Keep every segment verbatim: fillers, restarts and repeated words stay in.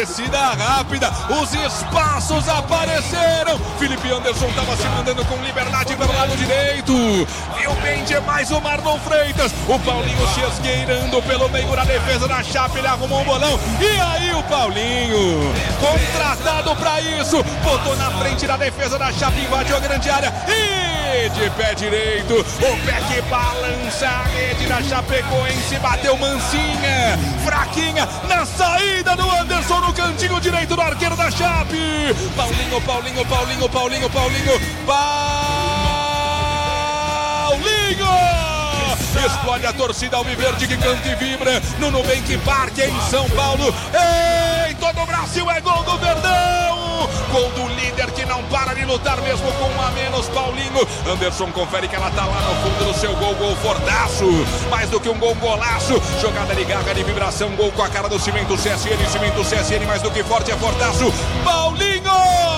descida rápida, os espaços apareceram. Felipe Anderson estava se mandando com liberdade pelo lado direito. Viu bem demais o Marlon Freitas. O Paulinho se esgueirando pelo meio da defesa da Chape. Ele arrumou um bolão. E aí o Paulinho, contratado para isso, botou na frente da defesa da Chape, invadiu a grande área. E de pé direito, o pé que balança a rede da Chapecoense. Bateu mansinha, fraquinha, na saída do Anderson no cantinho direito do arqueiro da Chape. Paulinho, Paulinho, Paulinho, Paulinho, Paulinho, Paulinho! Explode a torcida alviverde que canta e vibra no Nubank Park em São Paulo. Em todo o Brasil é gol do Verdão. Gol do líder que não para de lutar mesmo com um a menos. Paulinho. Anderson confere que ela tá lá no fundo do seu gol. Gol fortaço. Mais do que um gol, golaço. Jogada de garra, de vibração. Gol com a cara do Cimento C S N. Cimento C S N mais do que forte, é fortaço. Paulinho.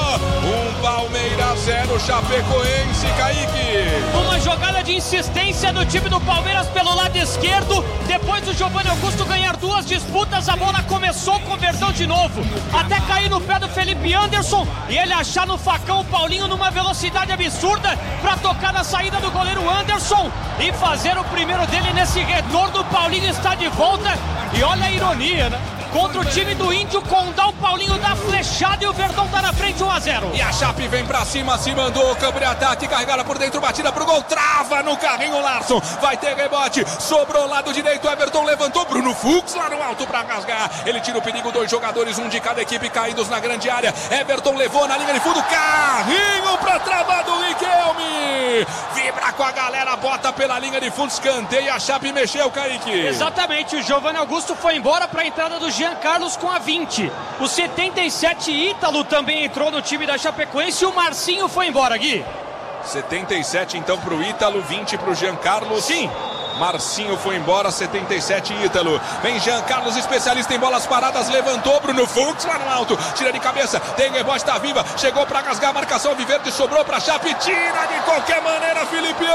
Um Palmeiras zero, Chapecoense, Kaique. Uma jogada de insistência do time do Palmeiras pelo lado esquerdo. Depois do Giovanni Augusto ganhar duas disputas, a bola começou com o Verdão de novo. Até cair no pé do Felipe Anderson e ele achar no facão o Paulinho numa velocidade absurda para tocar na saída do goleiro Anderson e fazer o primeiro dele nesse retorno. O Paulinho está de volta e olha a ironia, né? Contra o time do Índio Condá, o Paulinho dá flechada e o Verdão tá na frente um a zero. E a Chape vem pra cima, se mandou, câmbio de ataque, carregada por dentro, batida pro gol, trava no carrinho Larson, vai ter rebote, sobrou lado direito, Everton levantou, Bruno Fux lá no alto pra rasgar, ele tira o perigo, dois jogadores, um de cada equipe caídos na grande área, Everton levou na linha de fundo, carrinho pra travar do Riquelme, vibra com a galera, bota pela linha de fundo, escanteia, a Chape mexeu, Kaique. Exatamente, o Giovanni Augusto foi embora pra entrada do Jean Carlos com a vinte. O setenta e sete Ítalo também entrou no time da Chapecoense e o Marcinho foi embora, Gui. setenta e sete então pro Ítalo, vinte pro Jean Carlos. Sim. Marcinho foi embora, setenta e sete Ítalo. Vem Jean Carlos, especialista em bolas paradas, levantou Bruno Fux lá no alto, tira de cabeça, tem rebote, tá viva, chegou pra rasgar a marcação, Viverde sobrou pra Chape, tira de qualquer maneira Felipe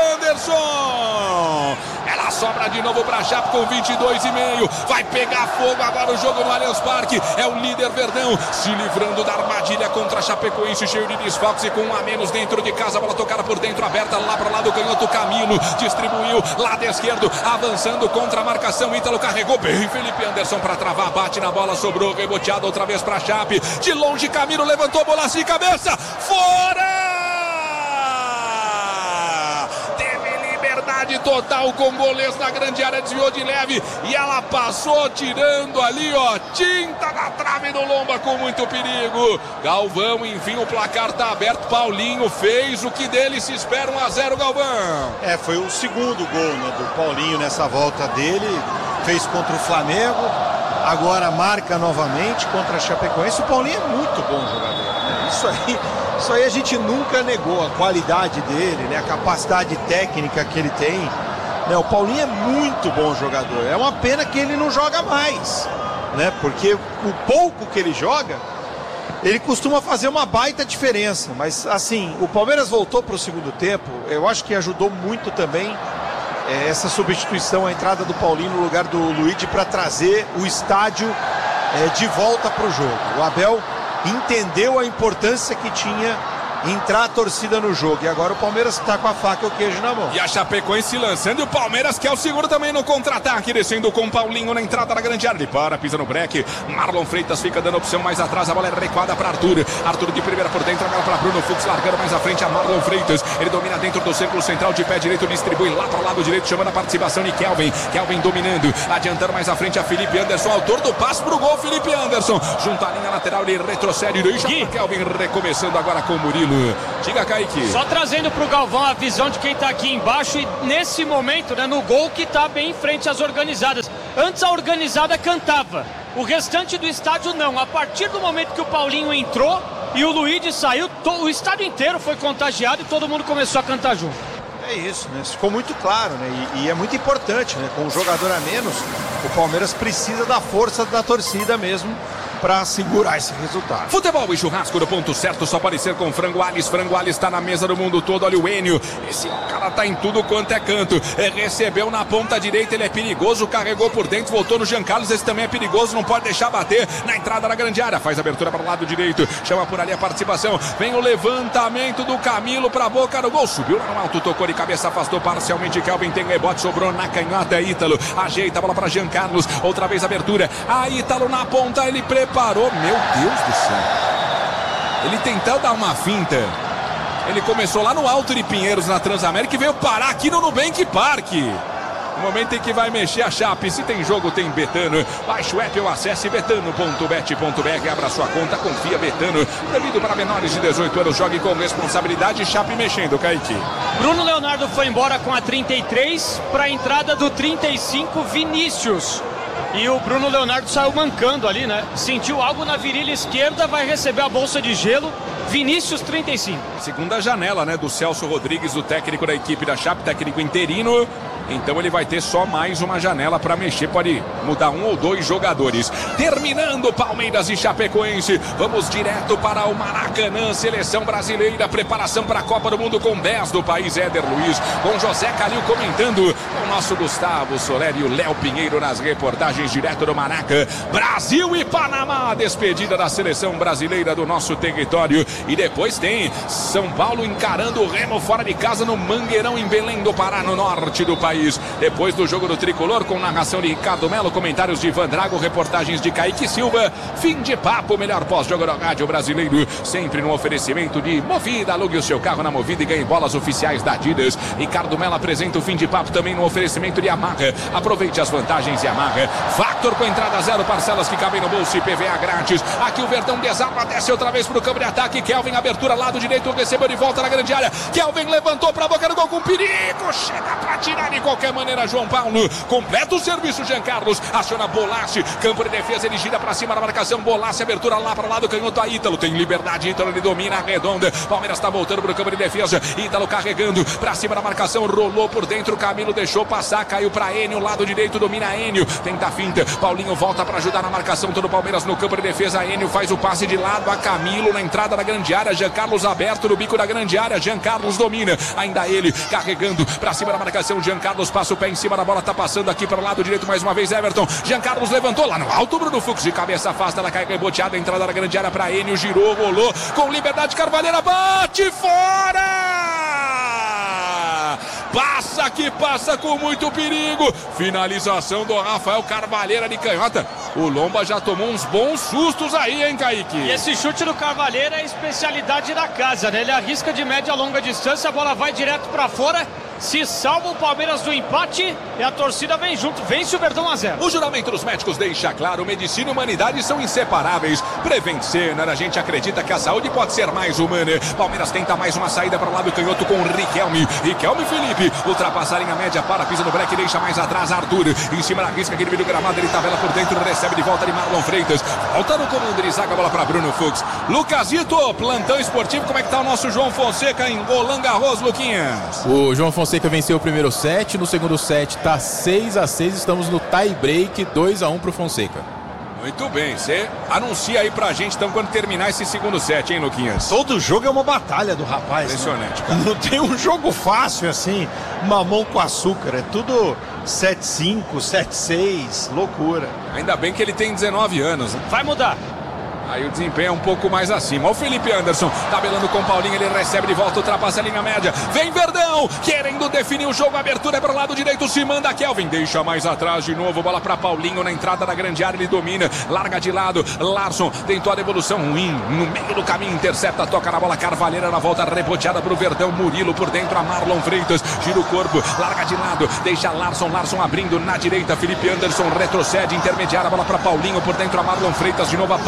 Anderson. Ela sobra de novo pra Chape com vinte e dois e meio, vai pegar fogo agora o jogo no Allianz Parque, é o líder Verdão, se livrando da armadilha contra a Chapecoense, cheio de desfalques e com um a menos dentro de casa, a bola tocada por dentro, aberta lá pro lado, canhoto Camilo, distribuiu, lado esquerdo, avançando contra a marcação, Ítalo carregou bem Felipe Anderson para travar, bate na bola, sobrou, reboteado outra vez para Chape, de longe Camilo levantou, bola de cabeça, fora! Teve liberdade total com o goleiro na grande área, desviou de leve e ela passou tirando ali, ó, tinta na trave do Lomba com muito perigo. Galvão, enfim, o placar tá aberto, Paulinho fez o que dele se espera, um a zero, Galvão. É, foi o segundo gol, né, do Paulinho nessa volta dele, fez contra o Flamengo, agora marca novamente contra a Chapecoense. O Paulinho é muito bom jogador, né? Isso aí, isso aí a gente nunca negou, a qualidade dele, né, a capacidade técnica que ele tem, né? O Paulinho é muito bom jogador, é uma pena que ele não joga mais, né, porque o pouco que ele joga, ele costuma fazer uma baita diferença, mas assim, o Palmeiras voltou para o segundo tempo, eu acho que ajudou muito também é, essa substituição, a entrada do Paulinho no lugar do Luigi para trazer o estádio é, de volta para o jogo. O Abel entendeu a importância que tinha entrar a torcida no jogo, e agora o Palmeiras está com a faca e o queijo na mão. E a Chapecoense se lançando, e o Palmeiras quer o seguro também no contra-ataque, descendo com o Paulinho na entrada da grande área, ele para, pisa no breque, Marlon Freitas fica dando opção mais atrás, a bola é recuada para Arthur, Arthur de primeira por dentro, agora para Bruno Fux, largando mais à frente a Marlon Freitas, ele domina dentro do círculo central, de pé direito, distribui lá para o lado direito, chamando a participação de Kelvin, Kelvin dominando, adiantando mais à frente a Felipe Anderson, autor do passe pro gol, Felipe Anderson, junto à linha lateral, ele retrocede, deixa para Kelvin, recomeçando agora com o Murilo. Diga, Kaique. Só trazendo pro Galvão a visão de quem tá aqui embaixo e nesse momento, né, no gol que tá bem em frente às organizadas. Antes a organizada cantava, o restante do estádio não. A partir do momento que o Paulinho entrou e o Luigi saiu, o estádio inteiro foi contagiado e todo mundo começou a cantar junto. É isso, né? Ficou muito claro, né? E, e é muito importante, né? Com um jogador a menos, o Palmeiras precisa da força da torcida mesmo para segurar esse resultado. Futebol e churrasco do ponto certo, só pode ser com Frango Alis. Frango Alis está na mesa do mundo todo. Olha o Enio, esse cara tá em tudo quanto é canto. É, recebeu na ponta direita, ele é perigoso, carregou por dentro, voltou no Jean Carlos, esse também é perigoso, não pode deixar bater na entrada da grande área. Faz abertura para o lado direito, chama por ali a participação. Vem o levantamento do Camilo para a boca do gol. Subiu lá no alto, tocou de cabeça, afastou parcialmente Kelvin, tem rebote, sobrou na canhota. Ítalo ajeita a bola para Jean Carlos, outra vez abertura. A Ítalo na ponta, ele preparou. Meu Deus do céu, ele tentou dar uma finta. Ele começou lá no Alto de Pinheiros, na Transamérica, e veio parar aqui no Nubank Park. No momento em que vai mexer a chapa. Se tem jogo, tem Betano. Baixe o app ou acesse betano ponto bet ponto br. Abra sua conta, confia Betano. Proibido para menores de dezoito anos. Jogue com responsabilidade. Chape mexendo, Kaique. Bruno Leonardo foi embora com a trinta e três para a entrada do trinta e cinco, Vinícius. E o Bruno Leonardo saiu mancando ali, né? Sentiu algo na virilha esquerda, vai receber a bolsa de gelo. Vinícius, trinta e cinco. Segunda janela, né, do Celso Rodrigues, o técnico da equipe da Chape, técnico interino. Então ele vai ter só mais uma janela para mexer, pode mudar um ou dois jogadores. Terminando Palmeiras e Chapecoense, vamos direto para o Maracanã, seleção brasileira, preparação para a Copa do Mundo com dez do país, Éder Luiz, com José Calil comentando, com o nosso Gustavo Soler e o Léo Pinheiro nas reportagens direto do Maracanã. Brasil e Panamá, despedida da seleção brasileira do nosso território. E depois tem São Paulo encarando o Remo fora de casa no Mangueirão, em Belém do Pará, no norte do país. Depois do jogo do Tricolor, com narração de Ricardo Melo, comentários de Ivan Drago, reportagens de Kaique Silva. Fim de papo, melhor pós-jogo do rádio brasileiro, sempre no oferecimento de Movida. Alugue o seu carro na Movida e ganhe bolas oficiais da Adidas. Ricardo Melo apresenta o fim de papo também no oferecimento de Yamaha. Aproveite as vantagens de Yamaha. Factor com entrada zero, parcelas que cabem no bolso e P V A grátis. Aqui o Verdão desarma, desce outra vez para o campo de ataque. Kelvin, abertura lado direito, recebeu de volta na grande área. Kelvin levantou para a boca do gol com perigo. Chega para tirar de qualquer maneira João Paulo. Completa o serviço Jean Carlos. Aciona Bolassi. Campo de defesa, ele gira para cima na marcação. Bolassi, abertura lá para lá do canhoto a Ítalo. Tem liberdade, Ítalo, ele domina a redonda. Palmeiras está voltando para o campo de defesa. Ítalo carregando para cima da marcação. Rolou por dentro. Camilo deixou passar. Caiu para Enio. Lado direito, domina Enio. Tenta a finta. Paulinho volta para ajudar na marcação. Todo o Palmeiras no campo de defesa. Enio faz o passe de lado a Camilo na entrada da grande área. Jean Carlos aberto no bico da grande área. Jean Carlos domina. Ainda ele carregando para cima da marcação. Jean Carlos passa o pé em cima da bola. Tá passando aqui para o lado direito mais uma vez. Everton. Jean Carlos levantou lá no alto. Bruno Fux de cabeça afasta. Ela cai reboteada. Entrada da grande área para Enio. Girou, rolou com liberdade. Carvalheira bate fora! Passa que passa com muito perigo. Finalização do Rafael Carvalheira de canhota. O Lomba já tomou uns bons sustos aí, hein, Kaique? E esse chute do Carvalheira é a especialidade da casa, né? Ele arrisca de média a longa distância, a bola vai direto para fora. Se salva o Palmeiras do empate e a torcida vem junto, vence o Verdão a zero. O juramento dos médicos deixa claro, medicina e humanidade são inseparáveis. Prevent Senar, a gente acredita que a saúde pode ser mais humana. Palmeiras tenta mais uma saída para o lado canhoto com o Riquelme. Riquelme Felipe, ultrapassa a linha média, para, pisa no break, deixa mais atrás Arthur. Em cima da risca, aquele vídeo gramado, ele tabela por dentro, recebe de volta de Marlon Freitas. Volta no comando, ele saca a bola para Bruno Fux. Lucasito, plantão esportivo, como é que tá o nosso João Fonseca em Roland Garros, Luquinhas? O João Fonseca Fonseca venceu o primeiro set, no segundo set tá seis a seis, estamos no tie break, dois a um pro Fonseca. Muito bem, você anuncia aí pra gente então quando terminar esse segundo set, hein, Luquinhas? Todo jogo é uma batalha do rapaz. Impressionante, né? cara. Não tem um jogo fácil assim, mamão com açúcar, é tudo sete cinco, sete seis, loucura. Ainda bem que ele tem dezenove anos, né? Vai mudar. Aí o desempenho é um pouco mais acima. O Felipe Anderson tabelando com o Paulinho, ele recebe de volta, ultrapassa a linha média. Vem Verdão, querendo definir o jogo. Abertura é para o lado direito, se manda Kelvin. Deixa mais atrás de novo, bola para Paulinho na entrada da grande área, ele domina. Larga de lado, Larson tentou a devolução ruim. No meio do caminho, intercepta, toca na bola. Carvalheira na volta, reboteada para o Verdão. Murilo por dentro, a Marlon Freitas. Gira o corpo, larga de lado, deixa Larson. Larson abrindo na direita, Felipe Anderson retrocede, intermediária, bola para Paulinho por dentro, a Marlon Freitas. De novo a Paulinho.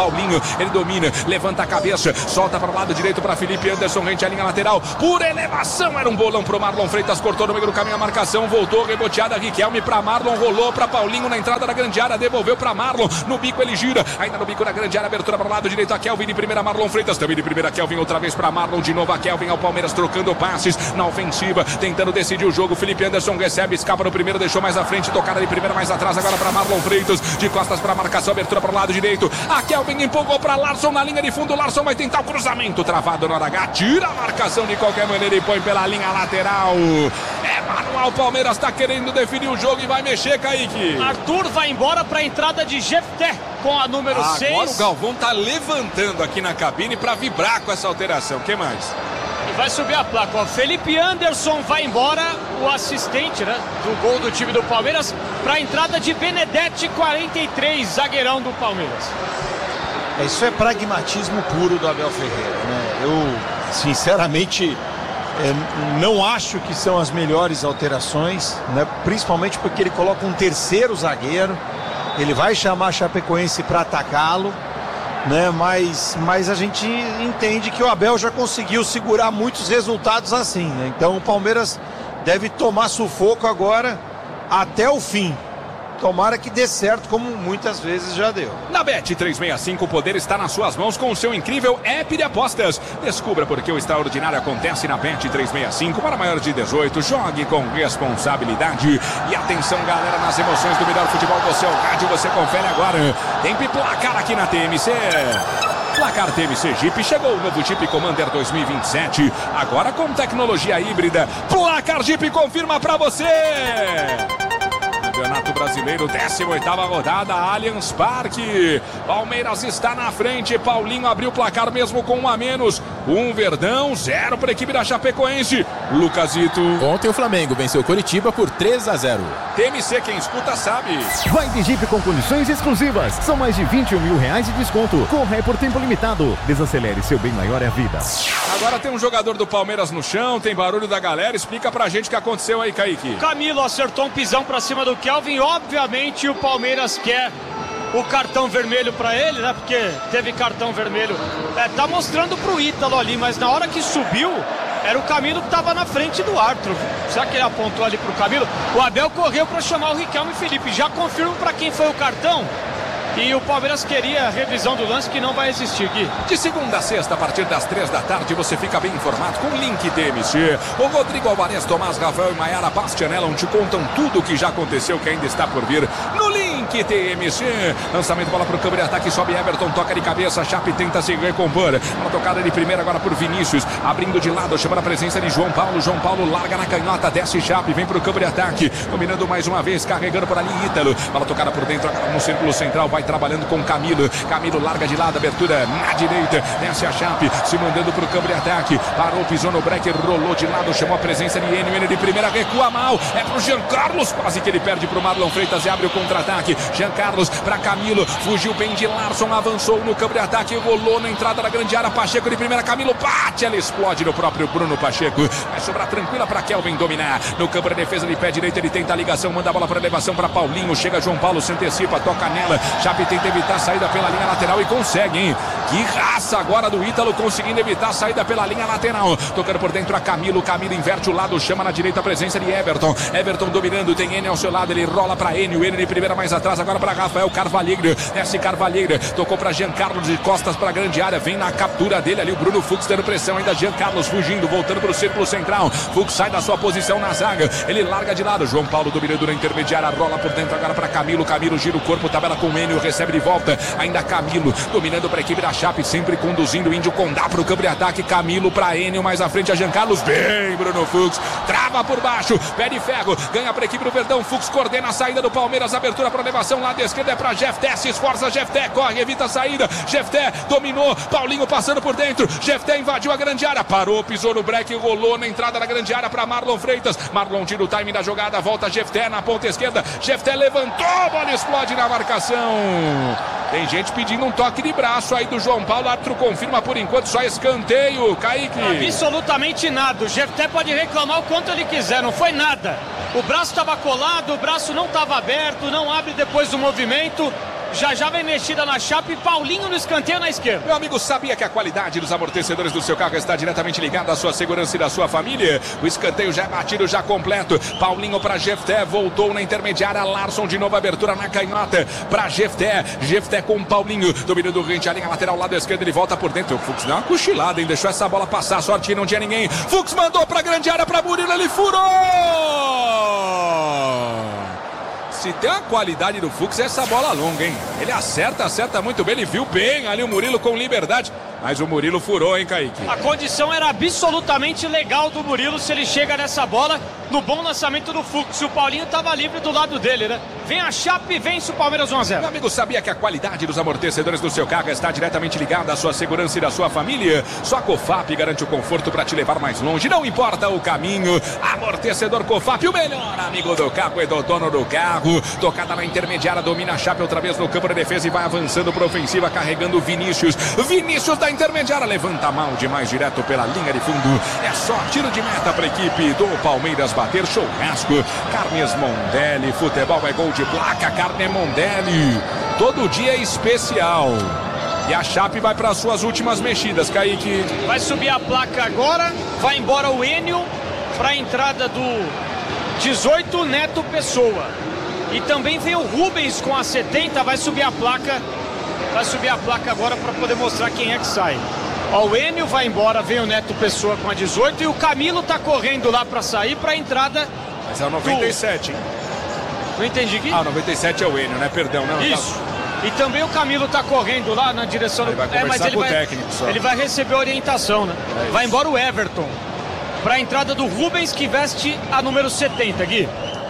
ele domina, levanta a cabeça, solta para o lado direito para Felipe Anderson, rente à linha lateral, por elevação, era um bolão pro Marlon Freitas, cortou no meio do caminho a marcação, voltou, reboteada, Riquelme para Marlon, rolou para Paulinho na entrada da grande área, devolveu para Marlon, no bico ele gira, ainda no bico da grande área, abertura para o lado direito, a Kelvin de primeira, Marlon Freitas, também de primeira, Kelvin outra vez para Marlon, de novo a Kelvin ao Palmeiras, trocando passes na ofensiva, tentando decidir o jogo, Felipe Anderson recebe, escapa no primeiro, deixou mais à frente, tocada de primeira, mais atrás, agora para Marlon Freitas, de costas para marcação, abertura para o lado direito, a Kelvin empolgou para Larson na linha de fundo, Larson vai tentar o cruzamento, travado no H, tira a marcação de qualquer maneira e põe pela linha lateral. É manual, o Palmeiras está querendo definir o jogo e vai mexer, Kaique. Arthur vai embora para a entrada de Jefté com a número seis. Agora o Galvão tá levantando aqui na cabine para vibrar com essa alteração. O que mais? E vai subir a placa, ó. Felipe Anderson vai embora, o assistente, né, do gol do time do Palmeiras, para a entrada de Benedetti, quarenta e três, zagueirão do Palmeiras. Isso é pragmatismo puro do Abel Ferreira, né? Eu, sinceramente, é, não acho que são as melhores alterações, né? Principalmente porque ele coloca um terceiro zagueiro, ele vai chamar a Chapecoense para atacá-lo, né? Mas, mas a gente entende que o Abel já conseguiu segurar muitos resultados assim, né? Então o Palmeiras deve tomar sufoco agora até o fim. Tomara que dê certo, como muitas vezes já deu. Na Bet trezentos e sessenta e cinco, o poder está nas suas mãos com o seu incrível app de apostas. Descubra porque o extraordinário acontece na Bet trezentos e sessenta e cinco. Para maiores de dezoito, jogue com responsabilidade. E atenção, galera, nas emoções do melhor futebol do seu rádio, você confere agora. Tem placar aqui na T M C. Placar T M C Jeep, chegou o novo Jeep Commander dois mil e vinte e sete, agora com tecnologia híbrida. Placar Jeep confirma pra você. Campeonato Brasileiro, décima oitava rodada, Allianz Parque. Palmeiras está na frente, Paulinho abriu o placar mesmo com um a menos. Um Verdão, zero para a equipe da Chapecoense. Lucasito. Ontem o Flamengo venceu Coritiba por três a zero. T M C, quem escuta sabe. Vai de Jeep com condições exclusivas. São mais de vinte e um mil reais de desconto. Corra é por tempo limitado. Desacelere, seu bem maior é a vida. Agora tem um jogador do Palmeiras no chão, tem barulho da galera. Explica pra gente o que aconteceu aí, Kaique. Camilo acertou um pisão pra cima do Kelvin. Obviamente o Palmeiras quer o cartão vermelho pra ele, né? Porque teve cartão vermelho. É, tá mostrando pro Ítalo ali, mas na hora que subiu, era o Camilo que tava na frente do árbitro. Será que ele apontou ali pro Camilo? O Abel correu pra chamar o Riquelme e Felipe. Já confirmo pra quem foi o cartão. E o Palmeiras queria a revisão do lance, que não vai existir, Gui. De segunda a sexta, a partir das três da tarde, você fica bem informado com o Link T M C. O Rodrigo Alvarez, Tomás Rafael e Maiara Bastianello te contam tudo o que já aconteceu, que ainda está por vir no Link T M C. Lançamento, bola para o câmbio de ataque, sobe Everton, toca de cabeça, Chape tenta se recompor. Uma tocada de primeira agora por Vinícius, abrindo de lado, chama a presença de João Paulo. João Paulo larga na canhota, desce Chape, vem para o câmbio de ataque, dominando mais uma vez, carregando por ali Ítalo. Bola tocada por dentro, agora no círculo central, vai trabalhando com Camilo. Camilo larga de lado, abertura na direita, desce a Chape, se mandando para o campo de ataque, parou, pisou no break, rolou de lado, chamou a presença de Enio, Enio de primeira, recua mal, é pro Jean Carlos, quase que ele perde pro Marlon Freitas e abre o contra-ataque. Jean Carlos para Camilo, fugiu bem de Larson, avançou no campo de ataque, rolou na entrada da grande área, Pacheco de primeira, Camilo bate, ela explode no próprio Bruno Pacheco, vai sobrar tranquila para Kelvin dominar, no campo de defesa de pé direito, ele tenta a ligação, manda a bola para elevação para Paulinho, chega João Paulo, se antecipa, toca nela, Chape tenta evitar a saída pela linha lateral e consegue, hein? Que raça agora do Ítalo, conseguindo evitar a saída pela linha lateral, tocando por dentro a Camilo, Camilo inverte o lado, chama na direita a presença de Everton, Everton dominando, tem Enio ao seu lado, ele rola para Enio, Enio de primeira mais atrás, agora para Rafael Carvalheiro, desce Carvalheiro, tocou para Jean Carlos de costas para a grande área, vem na captura dele ali, o Bruno Fux dando pressão, ainda Jean Carlos fugindo, voltando para o círculo central, Fux sai da sua posição na zaga, ele larga de lado, João Paulo dominando na intermediária, rola por dentro agora para Camilo, Camilo gira o corpo, tabela com o Enio, recebe de volta, ainda Camilo, dominando para a equipe da Chape, sempre conduzindo o Índio Condá para o campo de ataque, Camilo para Enio, mais à frente a Jean Carlos, bem Bruno Fux, trava por baixo, pé de ferro, ganha para a equipe do Verdão, Fux coordena a saída do Palmeiras, abertura para elevação, lado esquerdo é para Jefté, se esforça Jefté, corre, evita a saída, Jefté dominou, Paulinho passando por dentro, Jefté invadiu a grande área, parou, pisou no break, rolou na entrada da grande área para Marlon Freitas, Marlon tira o time da jogada, volta Jefté na ponta esquerda, Jefté levantou, a bola explode na marcação. Tem gente pedindo um toque de braço aí do João Paulo, o árbitro confirma por enquanto só escanteio, Kaique. Absolutamente nada, o Jefté pode reclamar o quanto ele quiser, não foi nada. O braço estava colado, o braço não estava aberto, não abre depois do movimento. Já já vem mexida na Chape, Paulinho no escanteio na esquerda. Meu amigo, sabia que a qualidade dos amortecedores do seu carro está diretamente ligada à sua segurança e da sua família? O escanteio já é batido, já completo. Paulinho para Jefté, voltou na intermediária. Larson de novo, abertura na canhota para Jefté. Jefté com Paulinho, domínio do Rente, a linha lateral, lado esquerdo, ele volta por dentro. O Fux dá uma cochilada, hein? Deixou essa bola passar, sorte que não tinha ninguém. Fux mandou para grande área para Murilo, ele furou! Se tem a qualidade do Fux, é essa bola longa, hein? Ele acerta, acerta muito bem, ele viu bem ali o Murilo com liberdade. Mas o Murilo furou, hein, Kaique? A condição era absolutamente legal do Murilo se ele chega nessa bola no bom lançamento do Fux. O Paulinho estava livre do lado dele, né? Vem a Chape e vence o Palmeiras um a zero. Meu amigo, sabia que a qualidade dos amortecedores do seu carro está diretamente ligada à sua segurança e da sua família? Só a Cofap garante o conforto para te levar mais longe, não importa o caminho. Amortecedor Cofap, o melhor amigo do carro e do dono do carro. Tocada na intermediária, domina a Chape outra vez no campo de defesa e vai avançando para ofensiva, carregando o Vinícius. Vinícius da intermediária, levanta mal demais direto pela linha de fundo. É só tiro de meta para a equipe do Palmeiras bater. Churrasco, Carnes Mondelli, futebol é gol de placa, Carne Mondelli. Todo dia é especial. E a Chape vai para as suas últimas mexidas, Kaique. Vai subir a placa agora, vai embora o Enio para a entrada do dezoito, Neto Pessoa. E também vem o Rubens com a setenta, vai subir a placa. Vai subir a placa agora para poder mostrar quem é que sai. Ó, o Enio vai embora, vem o Neto Pessoa com a dezoito e o Camilo tá correndo lá para sair para a entrada. Mas é o noventa e sete, do... hein? Não entendi aqui? Ah, o noventa e sete é o Enio, né? Perdão, não. Isso. Tá... E também o Camilo tá correndo lá na direção do... Ele vai conversar é, mas ele com vai... o técnico só. Ele vai receber orientação, né? É vai embora o Everton. Para a entrada do Rubens, que veste a número setenta, Gui.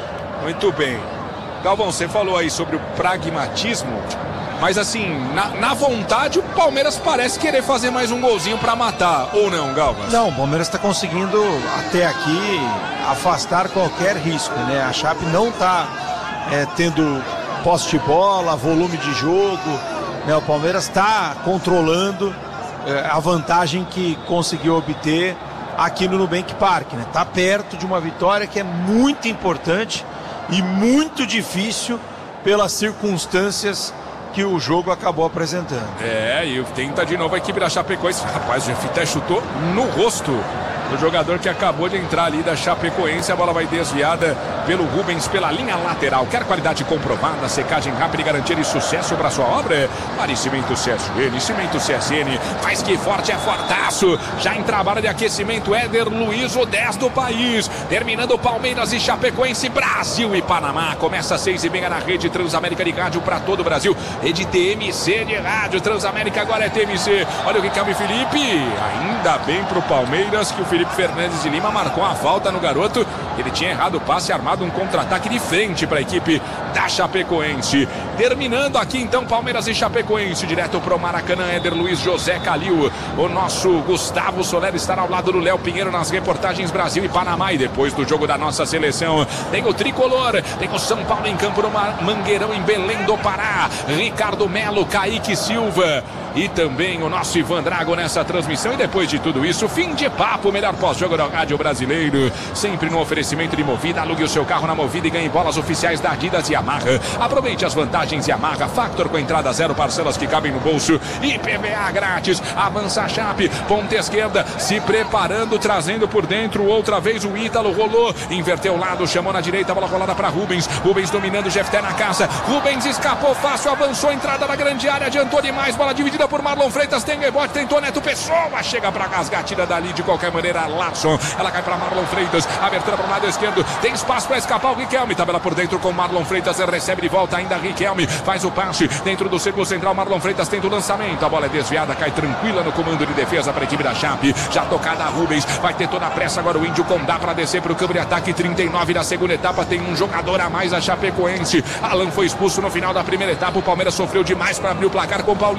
Muito bem. Galvão, você falou aí sobre o pragmatismo, mas assim, na, na vontade o Palmeiras parece querer fazer mais um golzinho para matar, ou não, Galvão? Não, o Palmeiras está conseguindo até aqui afastar qualquer risco, né? A Chape não está é, tendo posse de bola, volume de jogo, né? O Palmeiras está controlando é, a vantagem que conseguiu obter aqui no Nubank Park, né? Está perto de uma vitória que é muito importante e muito difícil pelas circunstâncias que o jogo acabou apresentando. É, e tenta de novo a equipe da Chapecoense. Rapaz, o Jefité chutou no rosto do jogador que acabou de entrar ali da Chapecoense. A bola vai desviada pelo Rubens pela linha lateral. Quer qualidade comprovada, secagem rápida e garantia de sucesso para sua obra? Pare Cimento C S N, Cimento C S N, mais que forte é fortaço. Já em trabalho de aquecimento, Éder Luiz, o dez do país. Terminando Palmeiras e Chapecoense, Brasil e Panamá. Começa às seis e meia na rede Transamérica de rádio para todo o Brasil. Rede T M C de rádio, Transamérica agora é T M C. Olha o Ricardo e Felipe, ainda bem pro Palmeiras que o Felipe Fernandes de Lima marcou a falta no garoto. Ele tinha errado o passe, armado um contra-ataque de frente para a equipe da Chapecoense. Terminando aqui então Palmeiras e Chapecoense, direto pro Maracanã, Éder Luiz, José Calil. O nosso Gustavo Soler estará ao lado do Léo Pinheiro nas reportagens Brasil e Panamá. E depois do jogo da nossa seleção, tem o Tricolor, tem o São Paulo em campo no Mangueirão, em Belém do Pará. Ricardo Melo, Kaique Silva e também o nosso Ivan Drago nessa transmissão. E depois de tudo isso, fim de papo, melhor pós-jogo do rádio brasileiro, sempre no oferecimento de Movida. Alugue o seu carro na Movida e ganhe bolas oficiais da Adidas e Yamaha. Aproveite as vantagens Yamaha, Factor com entrada zero, parcelas que cabem no bolso e P V A grátis. Avança a Chape, ponta esquerda, se preparando, trazendo por dentro outra vez o Ítalo, rolou, inverteu o lado, chamou na direita, bola rolada para Rubens. Rubens dominando o Jefté na caça. Rubens escapou fácil, avançou, entrada na grande área, adiantou demais, bola dividida por Marlon Freitas, tem rebote, tentou Neto Pessoa, chega para rasgar, tira dali de qualquer maneira, Larson, ela cai para Marlon Freitas, abertura para o lado esquerdo, tem espaço para escapar o Riquelme, tabela por dentro com Marlon Freitas, recebe de volta ainda Riquelme, faz o passe dentro do círculo central, Marlon Freitas tenta o lançamento, a bola é desviada, cai tranquila no comando de defesa para a equipe da Chape, já tocada a Rubens, vai ter toda a pressa agora o Índio com dá para descer para o campo de ataque, trinta e nove da segunda etapa, tem um jogador a mais a Chapecoense, Alan foi expulso no final da primeira etapa, o Palmeiras sofreu demais para abrir o placar com Paulinho,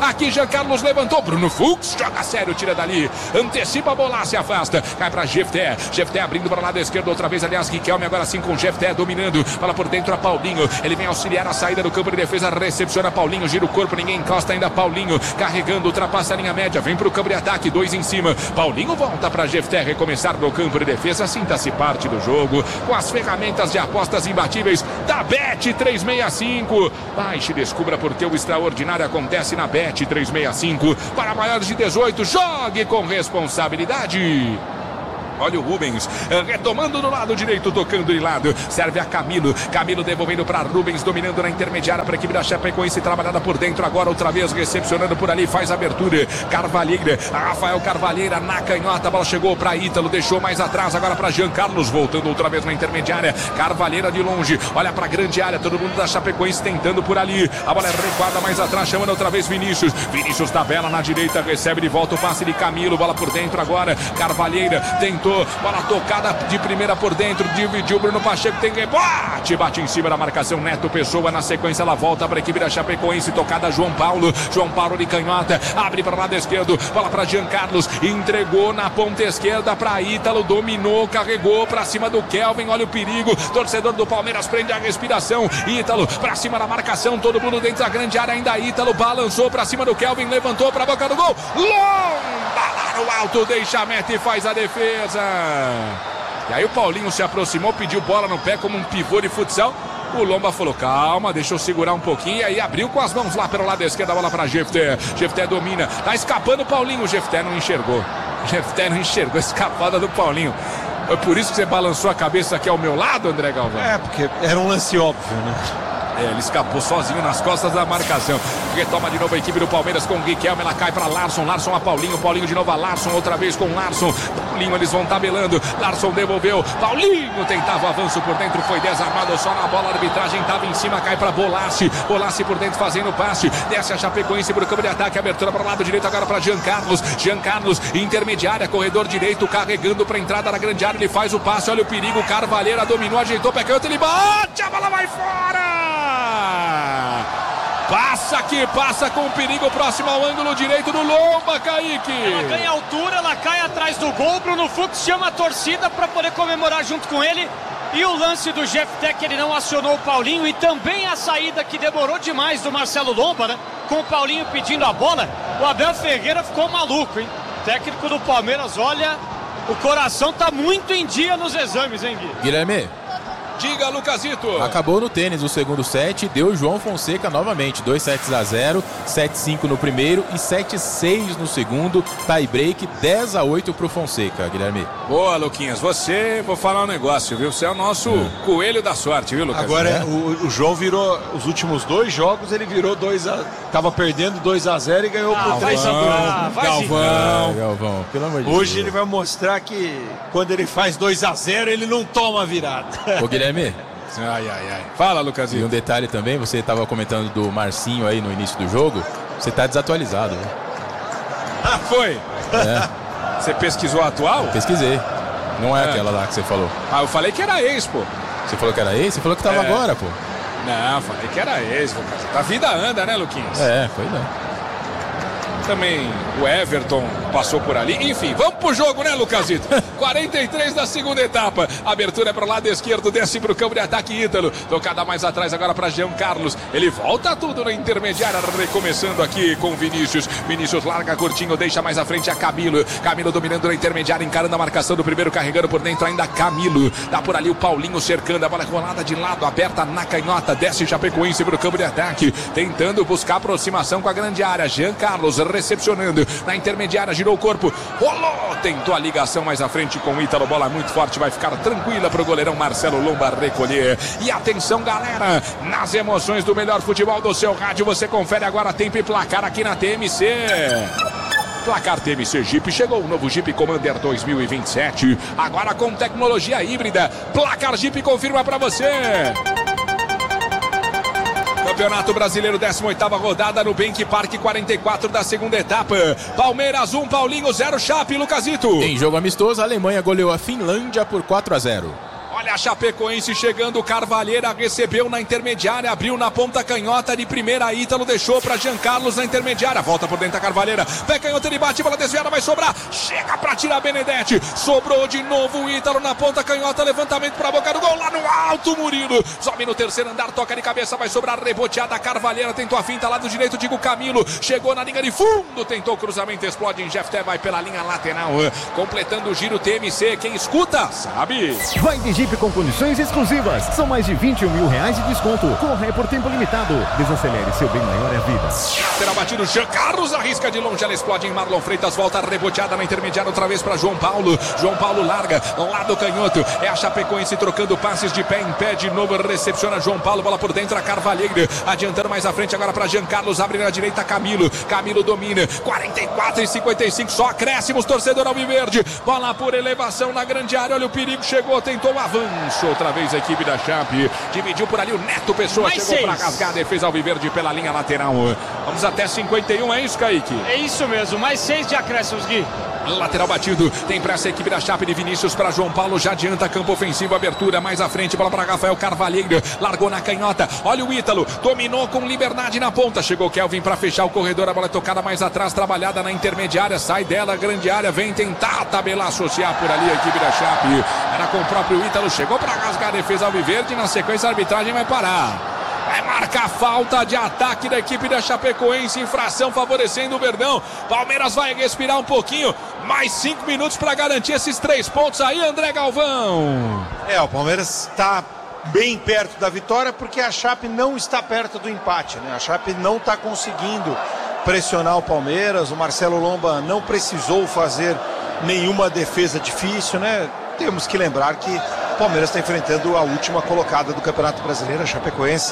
Aqui Jean Carlos levantou, Bruno Fux joga sério, tira dali, antecipa a bola, se afasta, cai pra Jefté, Jefté abrindo para o lado esquerdo, outra vez, aliás, Riquelme agora sim com Jefté dominando, fala por dentro a Paulinho, ele vem auxiliar a saída do campo de defesa, recepciona Paulinho, gira o corpo, ninguém encosta ainda, Paulinho carregando, ultrapassa a linha média, vem pro campo de ataque, dois em cima, Paulinho volta pra Jefté recomeçar no campo de defesa, sinta-se parte do jogo, com as ferramentas de apostas imbatíveis da Bet trezentos e sessenta e cinco, baixe e descubra porque o extraordinário acontece na Bet trezentos e sessenta e cinco, para maiores de dezoito, jogue com responsabilidade. Olha o Rubens, retomando do lado direito, tocando de lado, serve a Camilo, Camilo devolvendo para Rubens, dominando na intermediária para a equipe da Chapecoense, trabalhada por dentro, agora outra vez recepcionando por ali, faz a abertura, Carvalheira, Rafael Carvalheira na canhota, a bola chegou para Ítalo, deixou mais atrás, agora para Jean Carlos, voltando outra vez na intermediária, Carvalheira de longe, olha para a grande área, todo mundo da Chapecoense tentando por ali, a bola é recuada mais atrás, chamando outra vez Vinícius, Vinícius tabela na direita, recebe de volta o passe de Camilo, bola por dentro agora, Carvalheira tentou, bola tocada de primeira por dentro, dividiu Bruno Pacheco, tem rebote, bate em cima da marcação, Neto Pessoa, na sequência ela volta para a equipe da Chapecoense, tocada João Paulo, João Paulo de canhota, abre para o lado esquerdo, bola para Jean Carlos, entregou na ponta esquerda para Ítalo, dominou, carregou para cima do Kelvin, olha o perigo, torcedor do Palmeiras prende a respiração, Ítalo para cima da marcação, todo mundo dentro da grande área, ainda Ítalo balançou para cima do Kelvin, levantou para a boca do gol, lomba lá no alto, deixa a meta e faz a defesa. E aí o Paulinho se aproximou, pediu bola no pé como um pivô de futsal. O Lomba falou, calma, deixa eu segurar um pouquinho. E aí abriu com as mãos lá pelo lado esquerdo, a bola para Jefté. Jefté domina, tá escapando o Paulinho. O Jefté não enxergou. Jefté não enxergou a escapada do Paulinho. É por isso que você balançou a cabeça aqui ao meu lado, André Galvão? É, porque era um lance óbvio, né? É, ele escapou sozinho nas costas da marcação. Retoma de novo a equipe do Palmeiras com o Riquelme. Ela cai para Larson. Larson a Paulinho. Paulinho de novo a Larson. Outra vez com Larson. Paulinho, eles vão tabelando. Larson devolveu. Paulinho tentava o avanço por dentro. Foi desarmado só na bola. A arbitragem estava em cima. Cai para Bolassi. Bolassi por dentro fazendo o passe. Desce a Chapecoense para o campo de ataque. Abertura para o lado direito agora para Jean Carlos. Jean Carlos, intermediária. Corredor direito. Carregando para a entrada da grande área. Ele faz o passe. Olha o perigo. Carvalheira dominou. Ajeitou. Pé canto. Ele bate. A bola vai fora. Passa aqui, passa com perigo, próximo ao ângulo direito do Lomba, Kaique. Ela ganha altura, ela cai atrás do gol, Bruno Fux chama a torcida para poder comemorar junto com ele. E o lance do Jefté, que ele não acionou o Paulinho, e também a saída que demorou demais do Marcelo Lomba, né? Com o Paulinho pedindo a bola, o Abel Ferreira ficou maluco, hein? O técnico do Palmeiras, olha, o coração tá muito em dia nos exames, hein, Gui? Guilherme. Diga, Lucasito. Acabou no tênis o segundo set, deu João Fonseca novamente, dois sets a zero, sete a cinco no primeiro e sete a seis no segundo, tie break, dez a oito pro Fonseca, Guilherme. Boa, Luquinhas, você, vou falar um negócio, viu? Você é o nosso hum. coelho da sorte, viu, Lucas? Agora, é. o, o João virou, os últimos dois jogos, ele virou dois a... Tava perdendo dois a zero e ganhou ah, por três a dois. Ah, Galvão. Ah, Galvão, pelo amor de Hoje Deus. ele vai mostrar que quando ele faz dois a zero, ele não toma virada. Ô, Guilherme. Ai, ai, ai. Fala, Lucasinho. E um detalhe também, você estava comentando do Marcinho aí no início do jogo, você está desatualizado, né? Ah, foi? É. Você pesquisou a atual? Pesquisei. Não é, é aquela lá que você falou. Ah, eu falei que era ex, pô. Você falou que era ex? Você falou que estava é. agora, pô. Não, falei que era ex, pô. A vida anda, né, Luquinhas? É, pois é. Também o Everton passou por ali. Enfim, vamos pro jogo, né, Lucasito? quarenta e três da segunda etapa. Abertura para o lado esquerdo, desce para o campo de ataque Ítalo. Tocada mais atrás agora para Jean Carlos. Ele volta tudo na intermediária, recomeçando aqui com Vinícius. Vinícius larga curtinho, deixa mais à frente a Camilo. Camilo dominando na intermediária, encarando a marcação do primeiro, carregando por dentro ainda Camilo. Dá por ali o Paulinho cercando, a bola rolada de lado, aberta na canhota. Desce Chapecoense para o campo de ataque, tentando buscar aproximação com a grande área. Jean Carlos recepcionando na intermediária, girou o corpo, rolou, tentou a ligação mais à frente com o Ítalo, bola muito forte, vai ficar tranquila para o goleirão Marcelo Lomba recolher. E atenção, galera, nas emoções do melhor futebol do seu rádio, você confere agora tempo e placar aqui na T M C. Placar T M C Jeep, chegou o novo Jeep Commander dois mil e vinte e sete, agora com tecnologia híbrida. Placar Jeep confirma para você. Campeonato Brasileiro, décima oitava rodada no Bank Park, quarenta e quatro da segunda etapa. Palmeiras um, Paulinho zero, Chape, Lucasito. Em jogo amistoso, a Alemanha goleou a Finlândia por quatro a zero. Olha a Chapecoense chegando, Carvalheira recebeu na intermediária, abriu na ponta canhota de primeira, Ítalo deixou para Jean Carlos na intermediária, volta por dentro a Carvalheira, pé canhota, ele bate, bola desviada, vai sobrar, chega para tirar Benedetti, sobrou de novo o Ítalo na ponta canhota, levantamento para a boca do gol, lá no alto, Murilo, sobe no terceiro andar, toca de cabeça, vai sobrar, reboteada, Carvalheira tentou a finta, lado direito, digo Camilo, chegou na linha de fundo, tentou o cruzamento, explode em Jefté, vai pela linha lateral, completando o giro T M C, quem escuta, sabe. Vai de Jeep com condições exclusivas, são mais de vinte e um mil reais de desconto, corre por tempo limitado, desacelere, seu bem maior é a vida. Terá batido, Jean Carlos arrisca de longe, ela explode em Marlon Freitas, volta reboteada na intermediária outra vez para João Paulo, João Paulo larga, lado canhoto, é a Chapecoense trocando passes de pé em pé, de novo recepciona João Paulo, bola por dentro a Carvalheira, adiantando mais à frente agora para Jean Carlos, abre na direita Camilo, Camilo domina, quarenta e quatro e cinquenta e cinco, só acréscimos, torcedor alviverde, bola por elevação na grande área, olha o perigo, chegou, tentou o avanço, outra vez a equipe da Chape, dividiu por ali o Neto Pessoa, mais chegou para rasgar a defesa alviverde pela linha lateral, vamos até cinquenta e um, é isso, Kaique? É isso mesmo, mais seis de acréscimos, Gui. Lateral batido, tem pressa a equipe da Chape de Vinícius para João Paulo, já adianta campo ofensivo, abertura mais à frente, bola para Rafael Carvalheira, largou na canhota, olha o Ítalo, dominou com liberdade na ponta, chegou Kelvin para fechar o corredor, a bola é tocada mais atrás, trabalhada na intermediária, sai dela, grande área, vem tentar tabelar, associar por ali a equipe da Chape, era com o próprio Ítalo, chegou para rasgar a defesa alviverde, na sequência a arbitragem vai parar. Vai marcar falta de ataque da equipe da Chapecoense, infração favorecendo o Verdão. Palmeiras vai respirar um pouquinho, mais cinco minutos para garantir esses três pontos aí, André Galvão. É, o Palmeiras está bem perto da vitória porque a Chape não está perto do empate, né? A Chape não está conseguindo pressionar o Palmeiras, o Marcelo Lomba não precisou fazer nenhuma defesa difícil, né? Temos que lembrar que o Palmeiras está enfrentando a última colocada do Campeonato Brasileiro, a Chapecoense.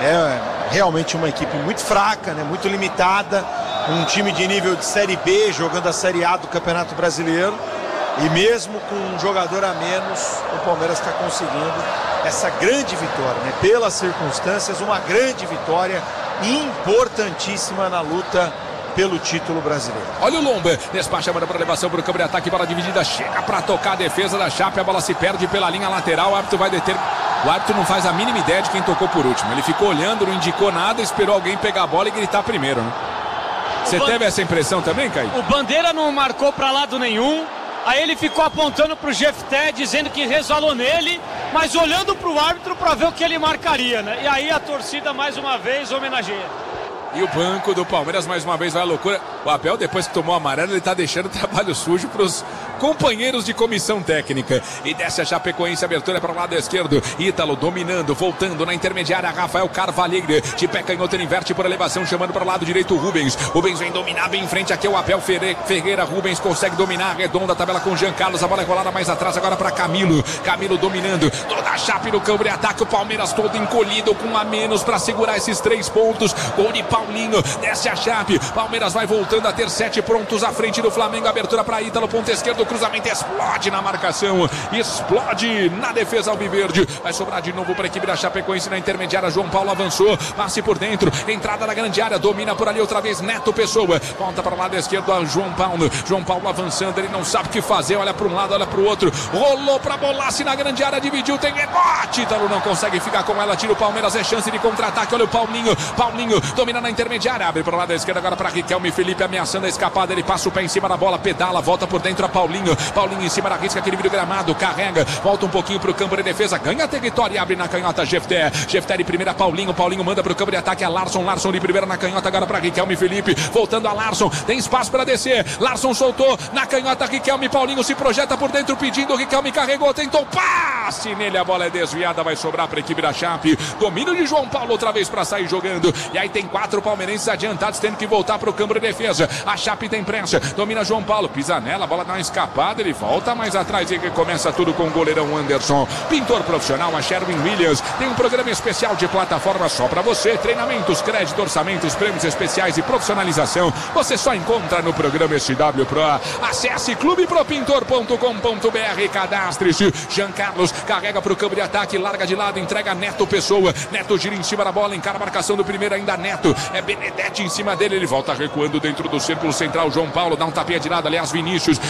É realmente uma equipe muito fraca, né? Muito limitada, um time de nível de Série B, jogando a Série A do Campeonato Brasileiro, e mesmo com um jogador a menos, o Palmeiras está conseguindo essa grande vitória, né? Pelas circunstâncias, uma grande vitória importantíssima na luta pelo título brasileiro. Olha o Lomba, despacha, manda para elevação para o campo de ataque, bola dividida, chega para tocar a defesa da Chape, a bola se perde pela linha lateral, o árbitro vai deter, o árbitro não faz a mínima ideia de quem tocou por último, ele ficou olhando, não indicou nada, esperou alguém pegar a bola e gritar primeiro, né? Você teve essa impressão também, Caio? O Bandeira não marcou para lado nenhum, aí ele ficou apontando para o Jefté, dizendo que resvalou nele, mas olhando para o árbitro para ver o que ele marcaria, né? E aí a torcida mais uma vez homenageia. E o banco do Palmeiras mais uma vez vai à loucura. O Abel, depois que tomou o amarelo, ele tá deixando o trabalho sujo para os companheiros de comissão técnica. E desce a Chapecoense, abertura para o lado esquerdo. Ítalo dominando, voltando na intermediária. Rafael Carvalheira, de pé canhoto, ele inverte por elevação, chamando para o lado direito o Rubens. Rubens vem dominar bem em frente aqui, o Abel Ferreira. Rubens consegue dominar, arredonda a tabela com o Jean Carlos. A bola é rolada mais atrás agora para Camilo. Camilo dominando, toda a Chape no campo de ataque. O Palmeiras todo encolhido com um a menos para segurar esses três pontos. Gol de Paulinho, desce a Chape. Palmeiras vai voltando a ter sete prontos à frente do Flamengo. Abertura para Ítalo, ponto esquerdo, cruzamento explode na marcação, explode na defesa alviverde. Vai sobrar de novo para a equipe da Chapecoense na intermediária. João Paulo avançou, passe por dentro, entrada na grande área, domina por ali outra vez Neto Pessoa, volta para o lado esquerdo a João Paulo. João Paulo avançando, ele não sabe o que fazer, olha para um lado, olha para o outro, rolou para Bolassi na grande área, dividiu, tem rebote, Ítalo não consegue ficar com ela, tira o Palmeiras, é chance de contra-ataque. Olha o Paulinho, Paulinho domina na intermediária, abre para o lado esquerdo agora para Riquelme. Felipe ameaçando a escapada, ele passa o pé em cima da bola, pedala, volta por dentro a Paulinho. Paulinho em cima da risca, aquele vídeo gramado, carrega, volta um pouquinho para o campo de defesa, ganha território e abre na canhota Jefté. Jefté de primeira, Paulinho, Paulinho manda para o campo de ataque a Larson, Larson de primeira na canhota agora para Riquelme. Felipe voltando a Larson, tem espaço para descer, Larson soltou na canhota, Riquelme, Paulinho se projeta por dentro pedindo, Riquelme carregou, tentou passe nele, a bola é desviada, vai sobrar para a equipe da Chape. Domínio de João Paulo outra vez para sair jogando, e aí tem quatro palmeirenses adiantados tendo que voltar para o campo de defesa. A Chape tem pressa, domina João Paulo, pisa nela, a bola dá uma escapada, ele volta mais atrás e recomeça tudo com o goleirão Anderson. Pintor profissional, a Sherwin Williams tem um programa especial de plataforma só para você, treinamentos, crédito, orçamentos, prêmios especiais e profissionalização, você só encontra no programa S W Pro. Acesse clube pro pintor ponto com ponto b r, cadastre-se. Jean Carlos carrega para o campo de ataque, larga de lado, entrega Neto Pessoa, Neto gira em cima da bola, encara a marcação do primeiro, ainda Neto, é Benedetti em cima dele, ele volta recuando dentro do círculo central, João Paulo dá um tapinha de lado, aliás Vinícius, Vinícius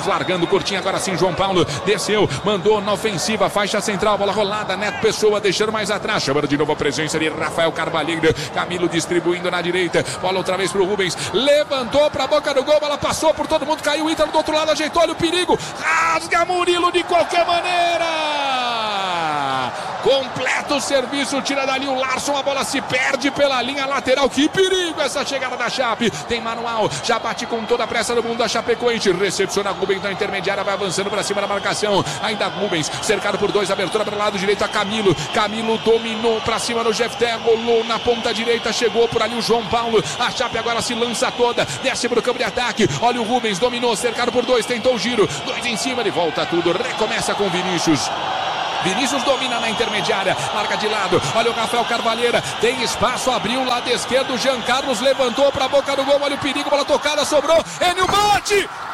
Rubens largando, curtinho agora sim, João Paulo desceu, mandou na ofensiva, faixa central, bola rolada, Neto Pessoa deixando mais atrás, chamando de novo a presença de Rafael Carvalheiro, Camilo distribuindo na direita, bola outra vez pro Rubens, levantou pra boca do gol, bola passou por todo mundo, caiu o Ítalo do outro lado, ajeitou, olha o perigo, rasga Murilo de qualquer maneira, completa o serviço, tira dali o Larson, a bola se perde pela linha lateral, que perigo essa chegada da Chape, tem manual, já bate com toda a pressa do mundo a Chapecoense, recepciona Rubens na intermediária, vai avançando para cima da marcação, ainda Rubens, cercado por dois, abertura para o lado direito a Camilo, Camilo dominou para cima no Jefté, rolou na ponta direita, chegou por ali o João Paulo, a Chape agora se lança toda, desce para o campo de ataque, olha o Rubens, dominou, cercado por dois, tentou o giro, dois em cima, ele volta tudo, recomeça com Vinícius. Vinícius domina na intermediária, larga de lado, olha o Rafael Carvalheira, tem espaço, abriu o lado esquerdo, Jean Carlos levantou para a boca do gol, olha o perigo, bola tocada, sobrou, Enio bate!